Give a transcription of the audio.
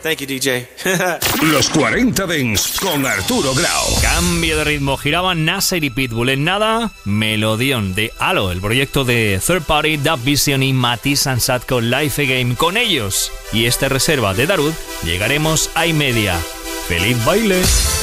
Thank you, DJ. Los 40 Dents con Arturo Grau. Cambio de ritmo, giraban Nasser y Pitbull. En nada, melodión de Halo, el proyecto de Third Party, Dub Vision y Matisse Ansat con Life Again. Con ellos y esta reserva de Darude llegaremos a y media. ¡Feliz baile!